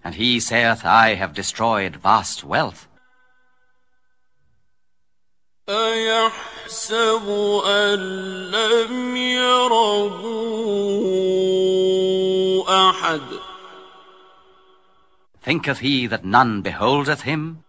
And he saith, I have destroyed vast wealth. أَيَحْسَبُ أَن لَّمْ يَرَهُ أَحَدٌ Thinketh he that none beholdeth him?